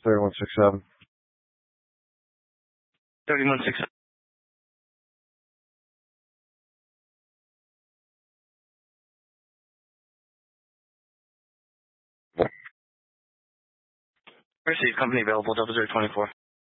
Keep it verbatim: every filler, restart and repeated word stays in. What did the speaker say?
thirty-one sixty-seven. thirty-one sixty-seven. Receive company available, double zero twenty-four.